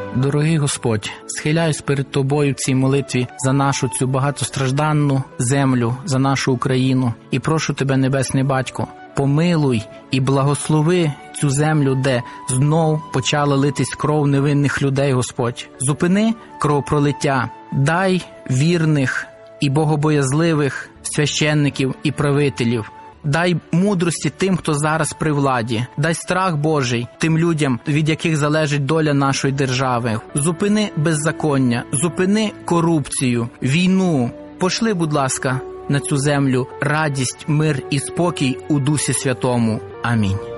Дорогий Господь, схиляюсь перед Тобою в цій молитві за нашу цю багатостражданну землю, за нашу Україну. І прошу Тебе, Небесний Батько, помилуй і благослови цю землю, де знов почала литись кров невинних людей, Господь. Зупини кровопролиття, дай вірних і богобоязливих священників і правителів. Дай мудрості тим, хто зараз при владі. Дай страх Божий тим людям, від яких залежить доля нашої держави. Зупини беззаконня, зупини корупцію, війну. Пошли, будь ласка, на цю землю радість, мир і спокій у Дусі Святому. Амінь.